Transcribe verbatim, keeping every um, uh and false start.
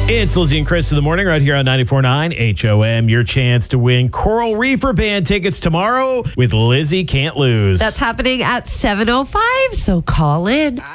It's Lizzie and Chris in the morning right here on ninety-four point nine H O M. Your chance to win Coral Reefer Band tickets tomorrow with Lizzie Can't Lose. That's happening at seven oh five, so call in.